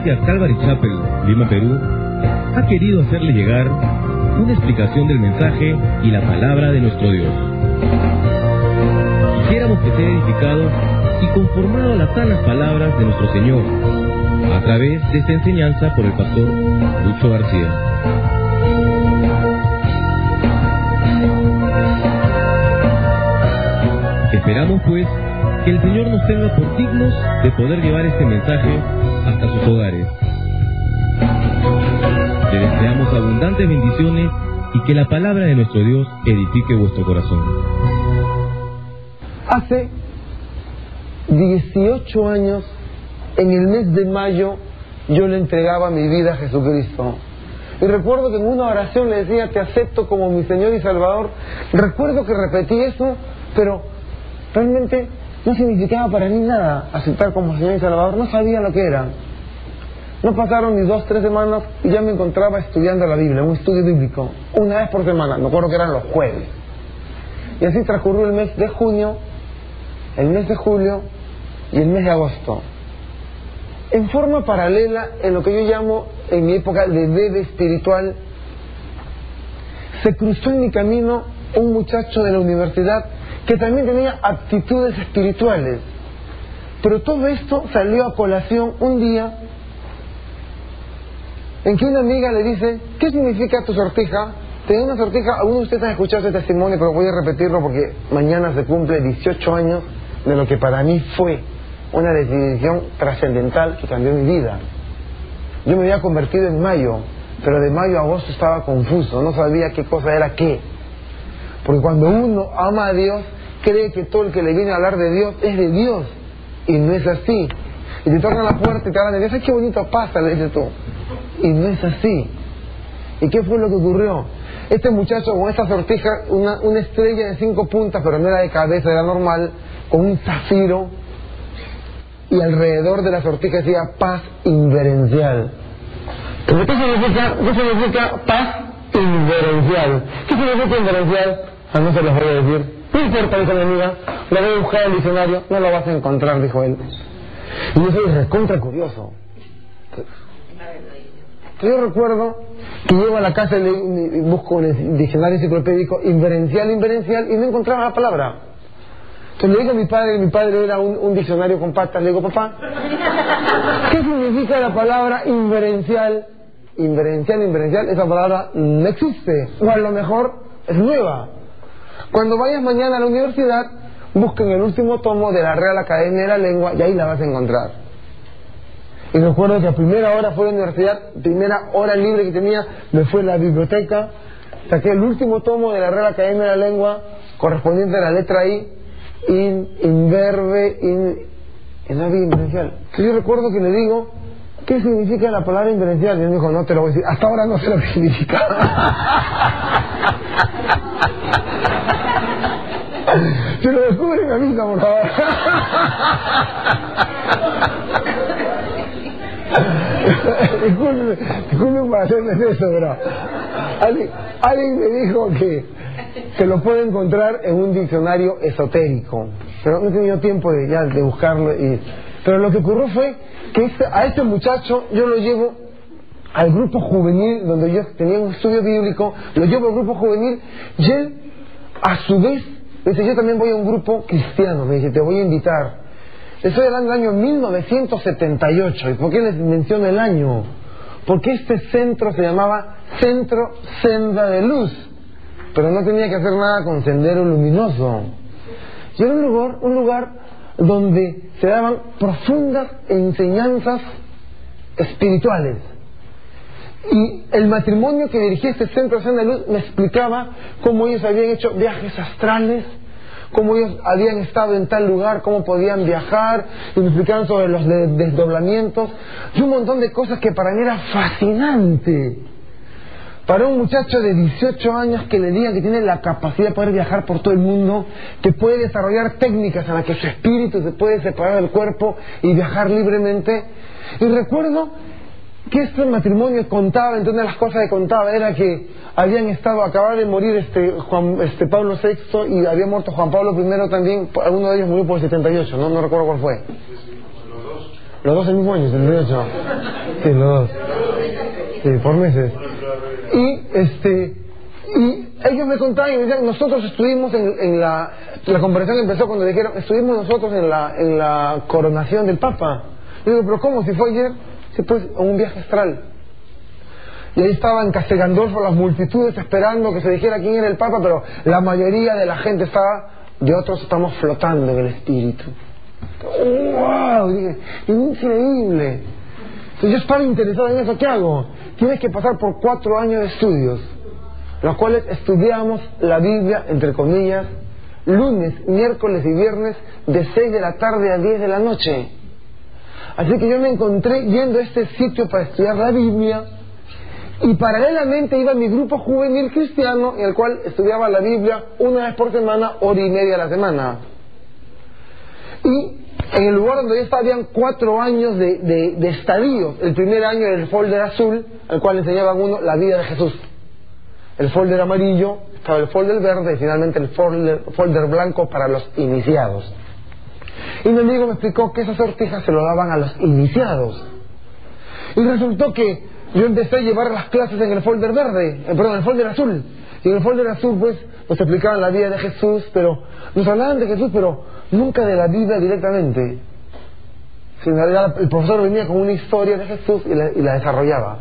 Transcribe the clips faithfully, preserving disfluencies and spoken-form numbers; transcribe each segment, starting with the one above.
Iglesia Calvary Chapel, Lima, Perú, ha querido hacerle llegar una explicación del mensaje y la palabra de nuestro Dios. Quisiéramos que sea edificado y conformado a las sanas palabras de nuestro Señor, a través de esta enseñanza por el pastor Lucho García. Esperamos pues que el Señor nos tenga por dignos de poder llevar este mensaje hasta sus hogares. Le deseamos abundantes bendiciones y que la palabra de nuestro Dios edifique vuestro corazón. Hace dieciocho años, en el mes de mayo, yo le entregaba mi vida a Jesucristo. Y recuerdo que en una oración le decía: te acepto como mi Señor y Salvador. Recuerdo que repetí eso, pero realmente no significaba para mí nada aceptar como Señor y Salvador. No sabía lo que era. No pasaron ni dos, tres semanas y ya me encontraba estudiando la Biblia, un estudio bíblico, una vez por semana. Me acuerdo que eran los jueves. Y así transcurrió el mes de junio, el mes de julio y el mes de agosto. En forma paralela, en lo que yo llamo en mi época de bebé espiritual, se cruzó en mi camino un muchacho de la universidad que también tenía aptitudes espirituales. Pero todo esto salió a colación un día en que una amiga le dice: ¿qué significa tu sortija? Tenía una sortija. Algunos de ustedes han escuchado ese testimonio, pero voy a repetirlo porque mañana se cumple dieciocho años de lo que para mí fue una decisión trascendental que cambió mi vida. Yo me había convertido en mayo, pero de mayo a agosto estaba confuso, no sabía qué cosa era qué. Porque cuando uno ama a Dios, cree que todo el que le viene a hablar de Dios es de Dios, y no es así. Y te tocan la puerta y te hablan de Dios: ¡ay, qué bonito pasa!, le dices tú. Y no es así. ¿Y qué fue lo que ocurrió? Este muchacho con esta sortija, una, una estrella de cinco puntas, pero no era de cabeza, era normal, con un zafiro, y alrededor de la sortija decía paz inverencial. ¿Pero qué significa, qué significa paz inverencial? ¿Qué significa inverencial? Ah, no se los voy a decir. No importa, dijo mi amiga, lo voy a buscar en el diccionario. No lo vas a encontrar, dijo él. Y yo soy recontra curioso. Yo recuerdo que llego a la casa y, le, y busco en el diccionario enciclopédico inverencial, inverencial, y no encontraba la palabra. Entonces le digo a mi padre, mi padre era un, un diccionario con patas, le digo: papá, ¿qué significa la palabra inverencial? Inverencial, inverencial, esa palabra no existe, o a lo mejor es nueva. Cuando vayas mañana a la universidad, busquen el último tomo de la Real Academia de la Lengua y ahí la vas a encontrar. Y recuerdo que a primera hora fue a la universidad, primera hora libre que tenía, me fui a la biblioteca, saqué el último tomo de la Real Academia de la Lengua, correspondiente a la letra I, in, inverbe, in, y no había inverencial. Entonces yo recuerdo que le digo: ¿qué significa la palabra inverencial? Y él me dijo: no te lo voy a decir, hasta ahora no sé lo que significa. Se lo descubre en la misa, por favor. Disculpen, disculpen por hacerles eso, pero alguien, alguien me dijo que se lo puede encontrar en un diccionario esotérico, pero no he tenido tiempo de, ya, de buscarlo. Y, pero lo que ocurrió fue que este, a este muchacho yo lo llevo al grupo juvenil, donde yo tenía un estudio bíblico, lo llevo al grupo juvenil, y él, a su vez, me dice: yo también voy a un grupo cristiano. Me dice: te voy a invitar. Estoy hablando del año mil novecientos setenta y ocho. ¿Y por qué les menciono el año? Porque este centro se llamaba Centro Senda de Luz, pero no tenía que hacer nada con Sendero Luminoso. Y era un lugar, un lugar donde se daban profundas enseñanzas espirituales. Y el matrimonio que dirigía este Centro Senda de Luz me explicaba cómo ellos habían hecho viajes astrales, cómo ellos habían estado en tal lugar, cómo podían viajar, y me explicaban sobre los de desdoblamientos y un montón de cosas que para mí era fascinante. Para un muchacho de dieciocho años que le digan que tiene la capacidad de poder viajar por todo el mundo, que puede desarrollar técnicas en las que su espíritu se puede separar del cuerpo y viajar libremente. Y recuerdo que este matrimonio contaba, entre una de las cosas que contaba era que habían estado, acababa de morir este, Juan, este Pablo sexto, y había muerto Juan Pablo primero también. Alguno de ellos murió por el setenta y ocho, no, no recuerdo cuál fue. Los dos. Los dos el mismo año, setenta y ocho. Sí, los dos. Sí, por meses. Y este y ellos me contaban y me decían, nosotros estuvimos en, en la la conversación empezó cuando dijeron, estuvimos nosotros en la en la coronación del Papa. Y digo, pero ¿cómo? Si fue ayer, si pues en un viaje astral. Y ahí estaban Castel Gandolfo, las multitudes esperando que se dijera quién era el Papa, pero la mayoría de la gente estaba, de otros estamos flotando en el espíritu. ¡Wow! Dije, increíble. Entonces yo estaba interesado en eso, ¿qué hago? Tienes que pasar por cuatro años de estudios, los cuales estudiamos la Biblia, entre comillas, lunes, miércoles y viernes, de seis de la tarde a diez de la noche. Así que yo me encontré yendo a este sitio para estudiar la Biblia, y paralelamente iba mi grupo juvenil cristiano, en el cual estudiaba la Biblia una vez por semana, hora y media a la semana. Y en el lugar donde yo estaba habían cuatro años de, de, de estadios. El primer año era el folder azul, al cual enseñaban uno la vida de Jesús. El folder amarillo, estaba el folder verde y finalmente el folder, folder blanco para los iniciados. Y mi amigo me explicó que esas sortijas se lo daban a los iniciados. Y resultó que yo empecé a llevar las clases en el folder verde, eh, perdón, en el folder azul. Y en el folder azul pues nos explicaban la vida de Jesús, pero nos hablaban de Jesús, pero nunca de la Biblia directamente. Sino el profesor venía con una historia de Jesús y la, y la desarrollaba.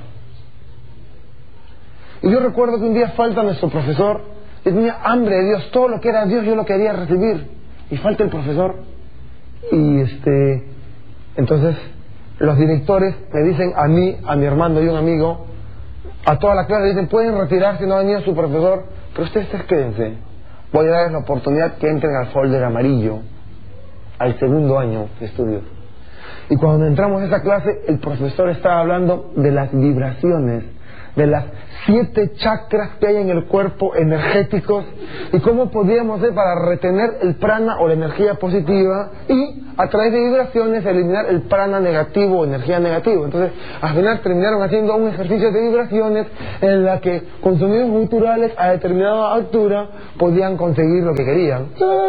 Y yo recuerdo que un día falta nuestro profesor, y tenía hambre de Dios, todo lo que era Dios yo lo quería recibir. Y falta el profesor. Y este, entonces los directores me dicen a mí, a mi hermano y un amigo, a toda la clase, dicen, pueden retirarse si no ha venido su profesor, pero ustedes quédense. Voy a darles la oportunidad que entren al folder amarillo, al segundo año de estudios. Y cuando entramos a esa clase, el profesor estaba hablando de las vibraciones, de las siete chakras que hay en el cuerpo energéticos y cómo podríamos hacer para retener el prana o la energía positiva y a través de vibraciones eliminar el prana negativo o energía negativa. Entonces al final terminaron haciendo un ejercicio de vibraciones en la que con sonidos guturales a determinada altura podían conseguir lo que querían.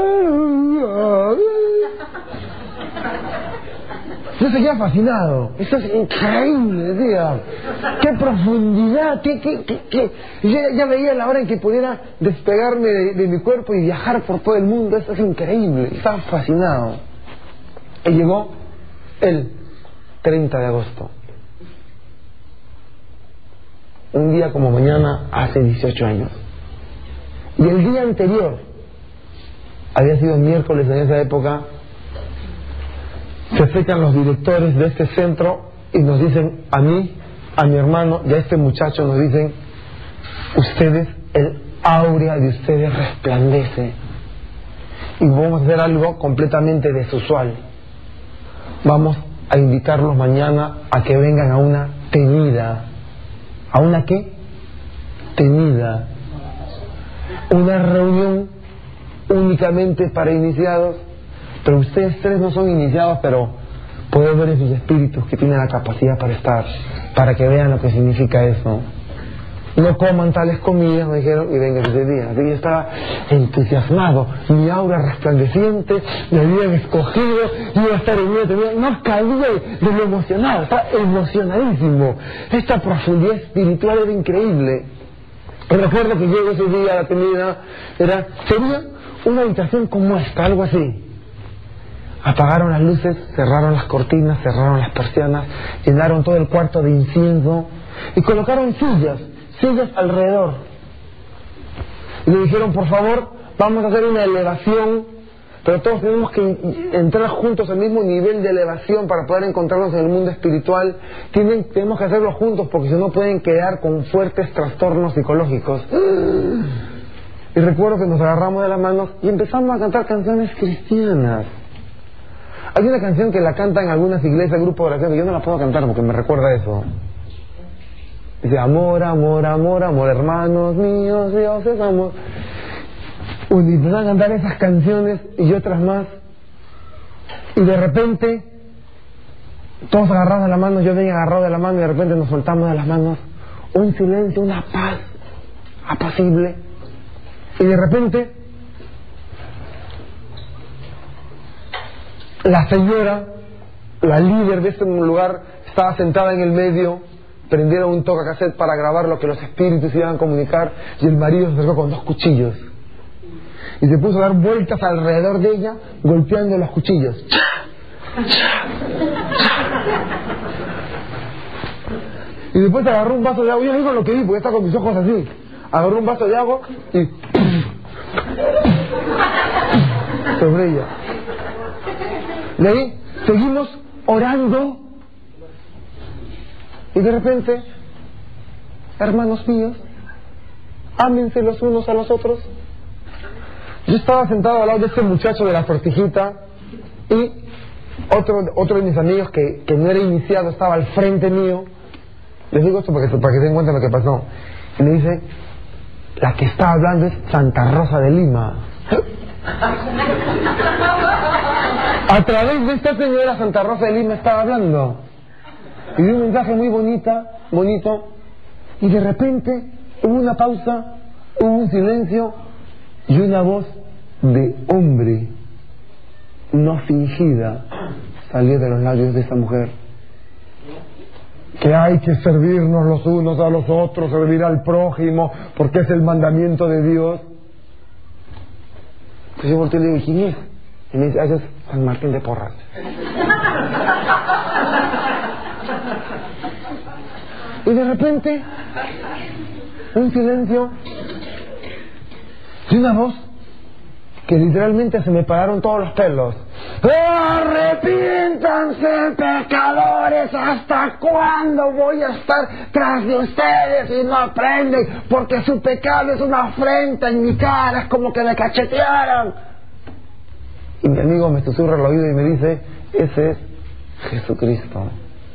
Yo seguía fascinado. Esto es increíble, decía. Qué profundidad, qué, qué, qué, qué. Y yo ya veía la hora en que pudiera despegarme de, de mi cuerpo y viajar por todo el mundo. Esto es increíble. Estaba fascinado. Y llegó el treinta de agosto. Un día como mañana, hace dieciocho años. Y el día anterior, había sido miércoles en esa época, se acercan los directores de este centro y nos dicen a mí, a mi hermano y a este muchacho, nos dicen, ustedes, el áurea de ustedes resplandece y vamos a hacer algo completamente desusual. Vamos a invitarlos mañana a que vengan a una tenida. ¿A una qué? Tenida. Una reunión únicamente para iniciados. Pero ustedes tres no son iniciados, pero puedo ver en sus espíritus que tienen la capacidad para estar, para que vean lo que significa eso. No coman tales comidas, me dijeron, y vengan ese día. Así que yo estaba entusiasmado, mi aura resplandeciente, me habían escogido, iba a estar en medio, tenía, no cabía de lo emocionado, estaba emocionadísimo. Esta profundidad espiritual era increíble. Y recuerdo que llego ese día a la tenida, era, sería una habitación como esta, algo así. Apagaron las luces, cerraron las cortinas, cerraron las persianas, llenaron todo el cuarto de incienso y colocaron sillas, sillas alrededor. Y le dijeron, por favor, vamos a hacer una elevación, pero todos tenemos que entrar juntos al mismo nivel de elevación para poder encontrarnos en el mundo espiritual. Tienen, tenemos que hacerlo juntos porque si no pueden quedar con fuertes trastornos psicológicos. Y recuerdo que nos agarramos de las manos y empezamos a cantar canciones cristianas. Hay una canción que la canta en algunas iglesias, grupo de oración, que yo no la puedo cantar porque me recuerda eso. Dice, amor, amor, amor, amor, hermanos míos, Dios es amor. Y empezaron a cantar esas canciones y otras más. Y de repente, todos agarrados de la mano, yo venía agarrado de la mano y de repente nos soltamos de las manos. Un silencio, una paz apacible. Y de repente, la señora, la líder de este lugar estaba sentada en el medio, prendieron un tocacassette para grabar lo que los espíritus iban a comunicar, y el marido se acercó con dos cuchillos y se puso a dar vueltas alrededor de ella, golpeando los cuchillos. Y después agarró un vaso de agua. Yo digo lo que vi porque está con mis ojos así. Agarró un vaso de agua y sobre ella. De ahí seguimos orando y de repente, hermanos míos, ámense los unos a los otros. Yo estaba sentado al lado de este muchacho de la sortijita y otro, otro de mis amigos que, que no era iniciado estaba al frente mío. Les digo esto para que, para que se den cuenta de lo que pasó. Y me dice, la que está hablando es Santa Rosa de Lima. A través de esta señora Santa Rosa de Lima estaba hablando. Y dio un mensaje muy bonita, bonito. Y de repente hubo una pausa, hubo un silencio y una voz de hombre no fingida salió de los labios de esa mujer. Que hay que servirnos los unos a los otros, servir al prójimo, porque es el mandamiento de Dios. Entonces yo volteé y le digo, ¿quién es? Y me dice, ese es San Martín de Porras. Y de repente, un silencio y una voz que literalmente se me pararon todos los pelos. ¡Arrepiéntanse, pecadores! ¿Hasta cuándo voy a estar tras de ustedes y no aprenden? Porque su pecado es una afrenta en mi cara, es como que me cachetearan. Y mi amigo me susurra al oído y me dice, ese es Jesucristo.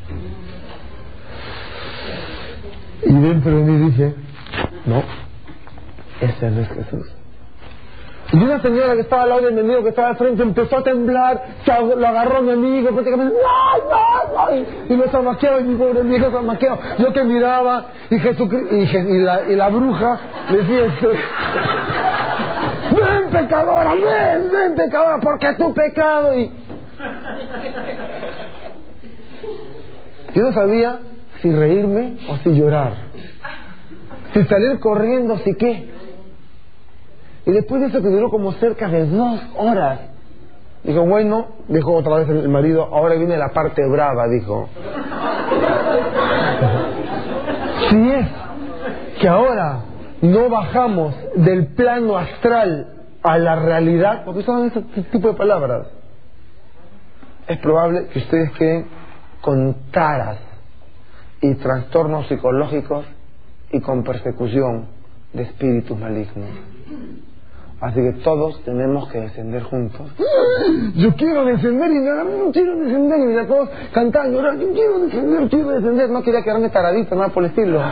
Y dentro de mí dije, no, ese no es Jesús. Y una señora que estaba al lado de mi amigo, que estaba al frente, empezó a temblar, se lo agarró a mi amigo, prácticamente, ¡no, no, no! Y, y lo zamaqueó, y mi pobre amigo zamaqueó. Yo que miraba, y Jesucristo, y, y, la, y la bruja decía, este, ¡ven, pecadora, ven, ven, pecadora, porque tu pecado! Y yo no sabía si reírme o si llorar, si salir corriendo, si qué. Y después de eso, que duró como cerca de dos horas, dijo, bueno, dijo otra vez el marido, ahora viene la parte brava, dijo. Si es que ahora no bajamos del plano astral a la realidad, porque son ese tipo de palabras, es probable que ustedes queden con taras y trastornos psicológicos y con persecución de espíritus malignos. Así que todos tenemos que descender juntos. Yo quiero descender y nada, no quiero descender, y mira, todos cantando, llorando, yo quiero descender, quiero descender, no quería quedarme taradito, nada por el estilo.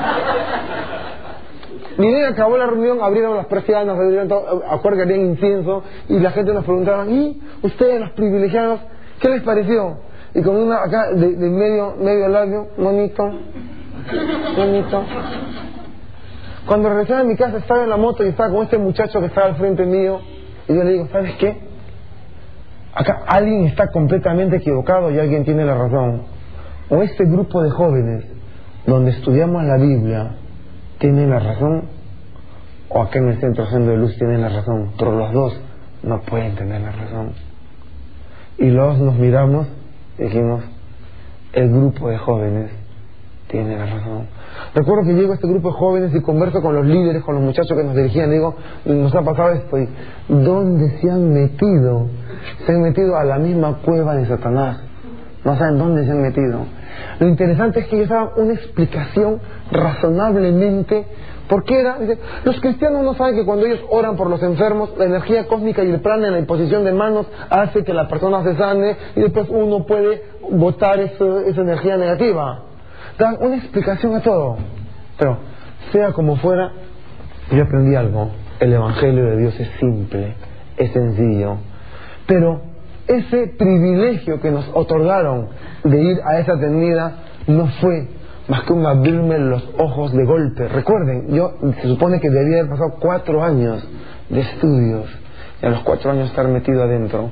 Miren, acabó la reunión, abrieron las persianas, abrieron todo, acuerdan que harían incienso, y la gente nos preguntaba, ¿y ustedes los privilegiados, qué les pareció? Y con una acá de, de medio, medio labio, bonito, bonito. Cuando regresé a mi casa estaba en la moto y estaba con este muchacho que estaba al frente mío, y yo le digo, ¿sabes qué? Acá alguien está completamente equivocado y alguien tiene la razón. O este grupo de jóvenes donde estudiamos la Biblia tiene la razón, o acá en el Centro Sendero de Luz tienen la razón, pero los dos no pueden tener la razón. Y los nos miramos y dijimos, el grupo de jóvenes tiene la razón. Recuerdo que llego a este grupo de jóvenes y converso con los líderes, con los muchachos que nos dirigían, y digo, nos ha pasado esto, y ¿dónde se han metido? Se han metido a la misma cueva de Satanás. No saben dónde se han metido. Lo interesante es que ellos daban una explicación razonablemente. ¿Por qué era? Dice, los cristianos no saben que cuando ellos oran por los enfermos, la energía cósmica y el prana en la imposición de manos hace que la persona se sane, y después uno puede botar eso, esa energía negativa. Dan una explicación a todo. Pero, sea como fuera, yo aprendí algo. El Evangelio de Dios es simple, es sencillo. Pero ese privilegio que nos otorgaron de ir a esa tenida no fue más que un abrirme los ojos de golpe. Recuerden, yo se supone que debía haber pasado cuatro años de estudios, y a los cuatro años estar metido adentro.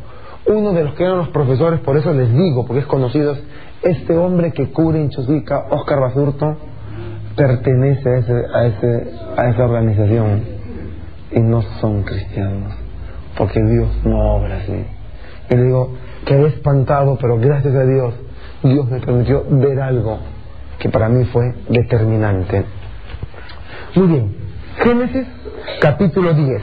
Uno de los que eran los profesores, por eso les digo, porque es conocido, es este hombre que cura en Chosica, Óscar Basurto, pertenece a, ese, a, ese, a esa organización y no son cristianos, porque Dios no obra así. Y le digo, quedé espantado, pero gracias a Dios, Dios me permitió ver algo que para mí fue determinante. Muy bien, Génesis capítulo diez.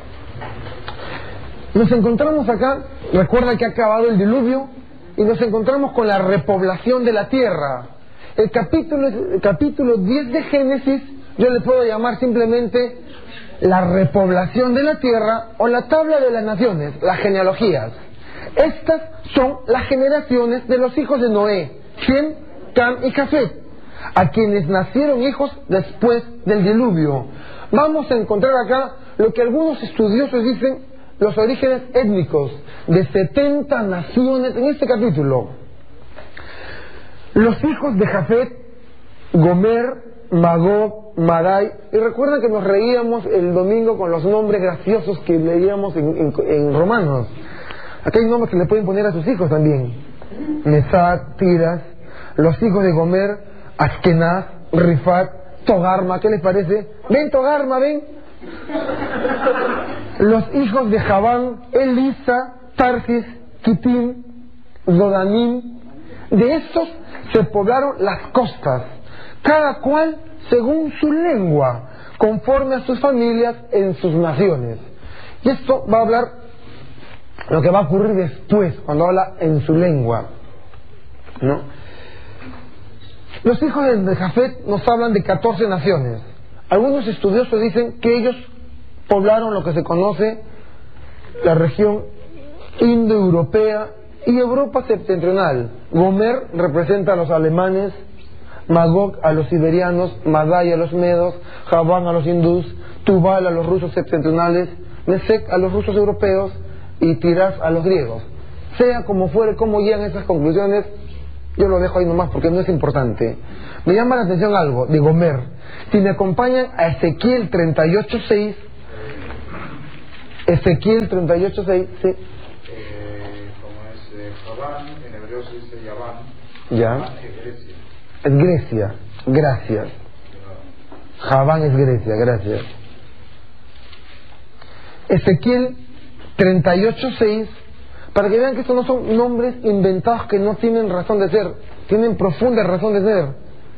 Nos encontramos acá, recuerda que ha acabado el diluvio, y nos encontramos con la repoblación de la tierra. El capítulo, el capítulo diez de Génesis, yo le puedo llamar simplemente la repoblación de la tierra o la tabla de las naciones, las genealogías. Estas son las generaciones de los hijos de Noé, Sem, Cam y Jafet, a quienes nacieron hijos después del diluvio. Vamos a encontrar acá lo que algunos estudiosos dicen los orígenes étnicos de setenta naciones en este capítulo. Los hijos de Jafet, Gomer, Magog, Madai. Y recuerden que nos reíamos el domingo con los nombres graciosos que leíamos en, en, en Romanos. Aquí hay nombres que le pueden poner a sus hijos también. Mesac, Tiras. Los hijos de Gomer, Askenaz, Rifat, Togarma. ¿Qué les parece? Ven, Togarma, ven. Los hijos de Javán, Elisa, Tarsis, Kitim, Dodanim. De estos se poblaron las costas, cada cual según su lengua, conforme a sus familias en sus naciones. Y esto va a hablar lo que va a ocurrir después, cuando habla en su lengua, ¿no? Los hijos de Jafet nos hablan de catorce naciones. Algunos estudiosos dicen que ellos poblaron lo que se conoce la región indoeuropea y Europa septentrional. Gomer representa a los alemanes, Magog a los siberianos, Madai a los medos, Javán a los hindús, Tubal a los rusos septentrionales, Mesec a los rusos europeos y Tiras a los griegos. Sea como fuere, como llegan esas conclusiones, yo lo dejo ahí nomás porque no es importante. Me llama la atención algo de Gomer. Si me acompañan a Ezequiel treinta y ocho seis, Ezequiel treinta y ocho seis, sí. Eh, como es eh, Javán, en hebreo se dice Yaván. Ya. Javán es Grecia. Es Grecia, gracias. Javán es Grecia, gracias. Ezequiel treinta y ocho seis, para que vean que estos no son nombres inventados que no tienen razón de ser, tienen profunda razón de ser.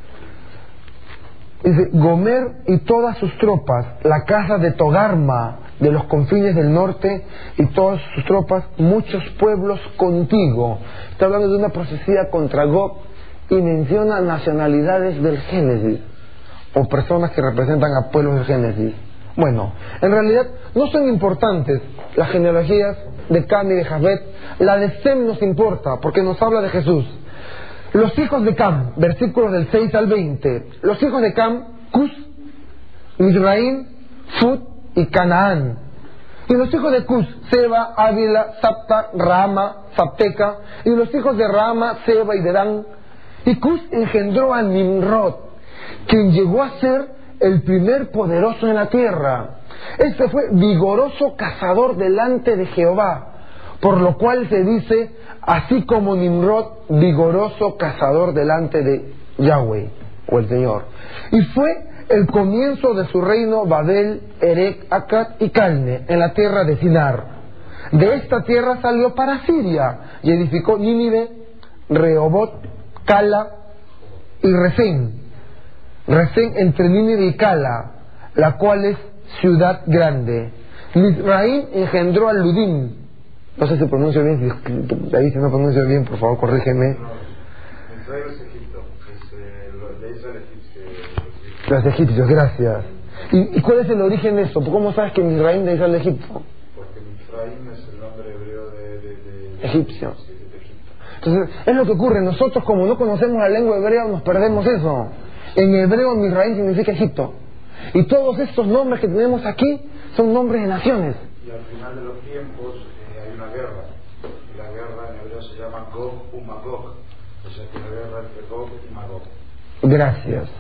Dice, Gomer y todas sus tropas, la casa de Togarma, de los confines del norte, y todas sus tropas, muchos pueblos contigo. Está hablando de una profecía contra Gog y menciona nacionalidades del Génesis, o personas que representan a pueblos del Génesis. Bueno, en realidad no son importantes las genealogías de Cam y de Jafet. La de Sem nos importa porque nos habla de Jesús. Los hijos de Cam, versículos del seis al veinte. Los hijos de Cam, Cus, Mizraim, Fut y Canaán. Y los hijos de Cus, Seba, Ávila, Sapta, Rama, Sapteca. Y los hijos de Rama, Seba y Dedán. Y Cus engendró a Nimrod, quien llegó a ser el primer poderoso en la tierra. Este fue vigoroso cazador delante de Jehová, por lo cual se dice, así como Nimrod, vigoroso cazador delante de Yahweh, o el Señor. Y fue el comienzo de su reino Babel, Erec, Acat y Calne, en la tierra de Sinar. De esta tierra salió para Siria, y edificó Nínive, Rehobot, Cala y Resén. Resén entre Nínive y Cala, la cual es ciudad grande. Mizraim engendró a Ludim. No sé si pronuncio bien, si, ahí si no pronuncio bien, por favor, corrígeme. Mizraim es Egipto, es eh, lo- de Israel egipcio. Los egipcios, gracias. ¿Y, ¿Y cuál es el origen de esto? ¿Cómo sabes que Mizraim de Israel es Egipto? Porque Mizraim es el nombre hebreo de, de, de, de Egipcio. sí, de Egipto. Entonces, es lo que ocurre. Nosotros, como no conocemos la lengua hebrea, nos perdemos eso. En hebreo, Mizraim significa Egipto. Y todos estos nombres que tenemos aquí son nombres de naciones. Y al final de los tiempos eh, hay una guerra. Y la guerra en hebreo se llama Gog u Magog. O sea que la guerra entre Gog y Magog. Gracias.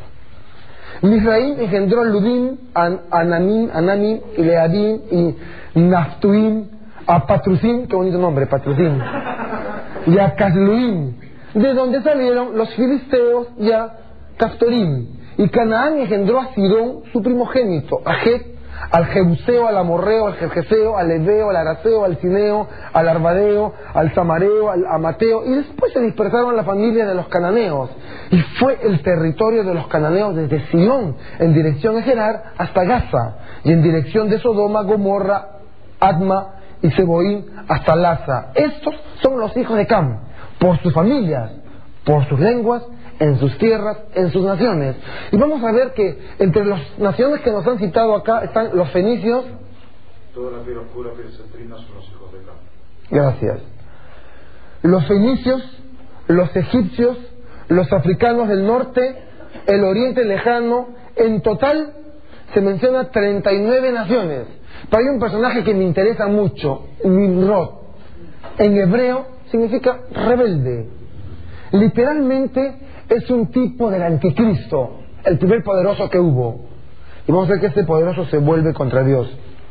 Mizraim engendró a Ludim, a Anamim, Anamim y Leadim y Naftuim, a Patrusín, qué bonito nombre, Patrusín, y a Casluín, de donde salieron los filisteos y a Caftorim. Y Canaán engendró a Sidón, su primogénito, a Het, al Jebuseo, al Amorreo, al Jerjeseo, al Eveo, al Araceo, al Cineo, al Arvadeo, al Samareo, al Amateo, y después se dispersaron las familias de los cananeos, y fue el territorio de los cananeos desde Sidón, en dirección a Gerar, hasta Gaza, y en dirección de Sodoma, Gomorra, Adma y Seboín, hasta Laza. Estos son los hijos de Cam, por sus familias, por sus lenguas, en sus tierras, en sus naciones. Y vamos a ver que entre las naciones que nos han citado acá están los fenicios. Toda la piel oscura, piel cetrina son los hijos de Cam. Gracias. Los fenicios, los egipcios, los africanos del norte, el oriente lejano. En total se menciona treinta y nueve naciones. Pero hay un personaje que me interesa mucho, Nimrod. En hebreo significa rebelde. Literalmente es un tipo del anticristo, el primer poderoso que hubo. Y vamos a ver que este poderoso se vuelve contra Dios.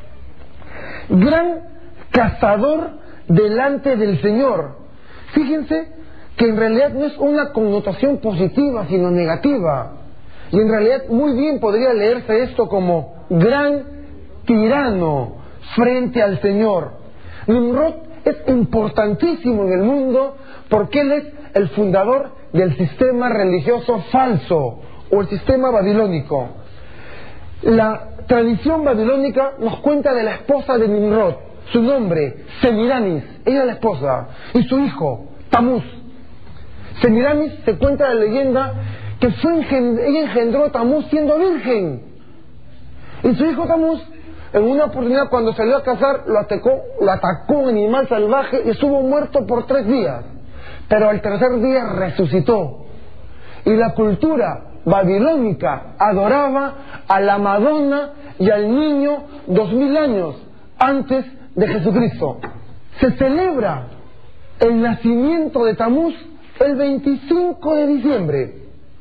Gran cazador delante del Señor. Fíjense que en realidad no es una connotación positiva, sino negativa. Y en realidad muy bien podría leerse esto como gran tirano frente al Señor. Nimrod es importantísimo en el mundo porque él es el fundador del sistema religioso falso o el sistema babilónico. La tradición babilónica nos cuenta de la esposa de Nimrod, su nombre, Semiramis, ella es la esposa, y su hijo, Tamuz. Semiramis, se cuenta la leyenda que fue engend- ella engendró a Tamuz siendo virgen, y su hijo Tamuz, en una oportunidad cuando salió a cazar, lo atacó, lo atacó un animal salvaje y estuvo muerto por tres días. Pero al tercer día resucitó. Y la cultura babilónica adoraba a la Madonna y al niño dos mil años antes de Jesucristo. Se celebra el nacimiento de Tamuz el veinticinco de diciembre.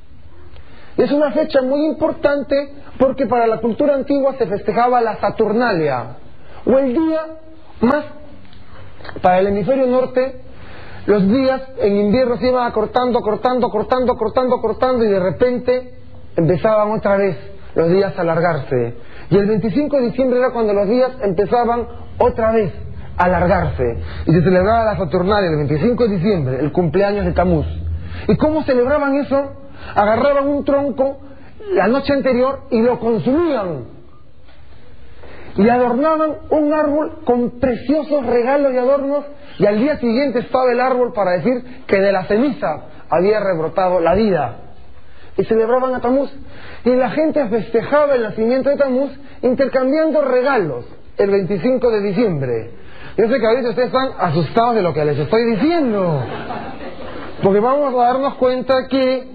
Y es una fecha muy importante porque para la cultura antigua se festejaba la Saturnalia, o el día más, para el hemisferio norte, los días en invierno se iban acortando, cortando, cortando, cortando, cortando, y de repente empezaban otra vez los días a alargarse. Y el veinticinco de diciembre era cuando los días empezaban otra vez a alargarse. Y se celebraba la Saturnalia el veinticinco de diciembre, el cumpleaños de Tamuz. ¿Y cómo celebraban eso? Agarraban un tronco la noche anterior y lo consumían. Y adornaban un árbol con preciosos regalos y adornos, y al día siguiente estaba el árbol para decir que de la ceniza había rebrotado la vida. Y celebraban a Tamuz, y la gente festejaba el nacimiento de Tamuz intercambiando regalos el veinticinco de diciembre. Yo sé que ahorita ustedes están asustados de lo que les estoy diciendo, porque vamos a darnos cuenta que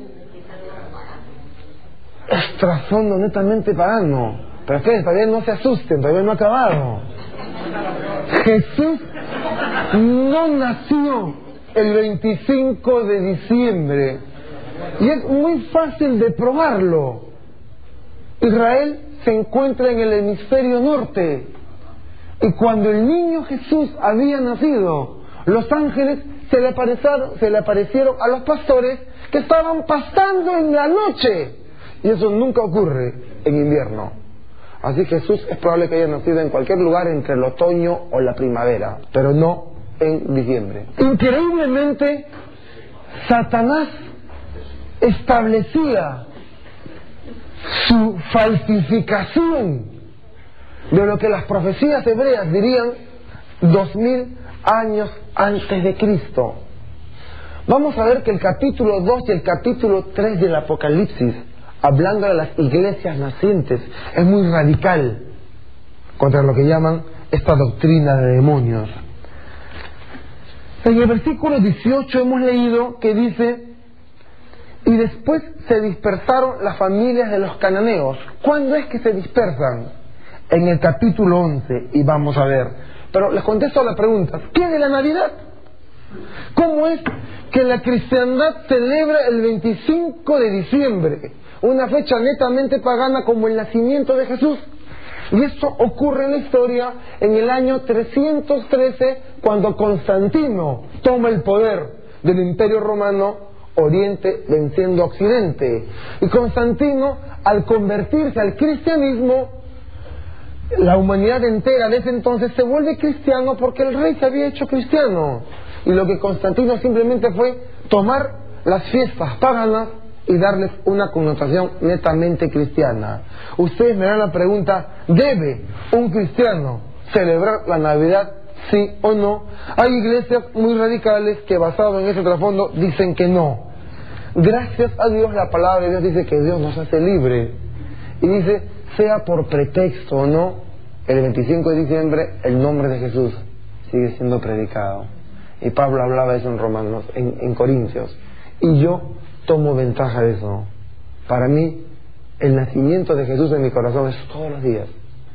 es trasfondo netamente pagano. Pero ustedes todavía no se asusten, todavía no ha acabado. Jesús no nació el veinticinco de diciembre. Y es muy fácil de probarlo. Israel se encuentra en el hemisferio norte. Y cuando el niño Jesús había nacido, los ángeles se le aparecieron, se le aparecieron a los pastores que estaban pastando en la noche. Y eso nunca ocurre en invierno. Así que Jesús es probable que haya nacido en cualquier lugar entre el otoño o la primavera, pero no en diciembre. Increíblemente, Satanás establecía su falsificación de lo que las profecías hebreas dirían dos mil años antes de Cristo. Vamos a ver que el capítulo dos y el capítulo tres del Apocalipsis, hablando de las iglesias nacientes, es muy radical contra lo que llaman esta doctrina de demonios. En el versículo dieciocho hemos leído que dice: y después se dispersaron las familias de los cananeos. ¿Cuándo es que se dispersan? En el capítulo once, y vamos a ver. Pero les contesto a la pregunta: ¿qué de la Navidad? ¿Cómo es que la cristiandad celebra el veinticinco de diciembre, una fecha netamente pagana como el nacimiento de Jesús? Y esto ocurre en la historia en el año trescientos trece, cuando Constantino toma el poder del Imperio Romano, Oriente venciendo a Occidente. Y Constantino, al convertirse al cristianismo, la humanidad entera desde entonces se vuelve cristiano porque el rey se había hecho cristiano. Y lo que Constantino simplemente fue tomar las fiestas paganas y darles una connotación netamente cristiana. Ustedes me dan la pregunta: ¿debe un cristiano celebrar la Navidad, sí o no? Hay iglesias muy radicales que, basado en ese trasfondo, dicen que no. Gracias a Dios, la palabra de Dios dice que Dios nos hace libre, y dice, sea por pretexto o no, el veinticinco de diciembre el nombre de Jesús sigue siendo predicado. Y Pablo hablaba de eso en Romanos, en, en Corintios, y yo tomo ventaja de eso. Para mí, el nacimiento de Jesús en mi corazón es todos los días.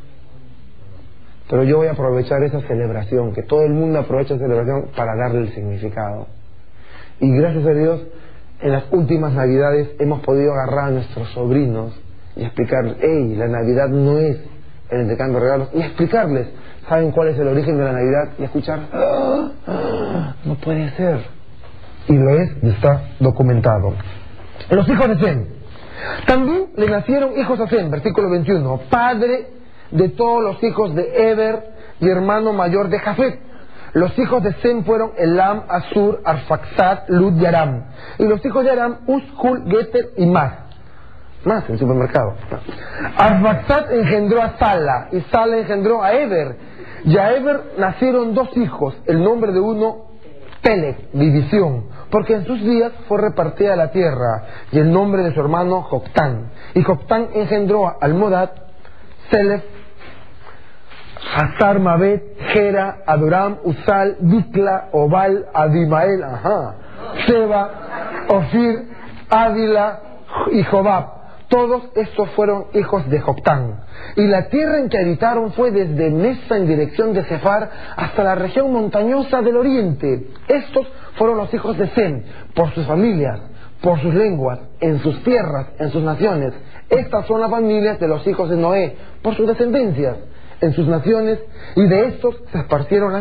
Pero yo voy a aprovechar esa celebración, que todo el mundo aprovecha esa celebración, para darle el significado. Y gracias a Dios, en las últimas Navidades hemos podido agarrar a nuestros sobrinos y explicarles: hey, la Navidad no es el intercambio de regalos, y explicarles, ¿saben cuál es el origen de la Navidad? Y escuchar, ¡ah! ¡Ah! No puede ser. Y lo es, y está documentado. Los hijos de Sem. También le nacieron hijos a Sem, versículo veintiuno, padre de todos los hijos de Eber y hermano mayor de Jafet. Los hijos de Sem fueron Elam, Asur, Arfaxad, Lud y Aram. Y los hijos de Aram, Uz, Hul, Geter y Mas. Más en el supermercado. Arfaxad engendró a Sala, y Sala engendró a Eber. Y a Eber nacieron dos hijos. El nombre de uno, Peleg, división, porque en sus días fue repartida la tierra. Y el nombre de su hermano, Joctán. Y Joctán engendró a Almodad, Selef, Hazar Mabet, Gera, Adoram, Usal, Dikla, Obal, Adimael, ajá, Seba, Ofir, Ávila y Jobab. Todos estos fueron hijos de Joctán. Y la tierra en que habitaron fue desde Mesa en dirección de Sefar hasta la región montañosa del oriente. Estos fueron los hijos de Sem, por sus familias, por sus lenguas, en sus tierras, en sus naciones. Estas son las familias de los hijos de Noé, por sus descendencias, en sus naciones, y de estos se esparcieron las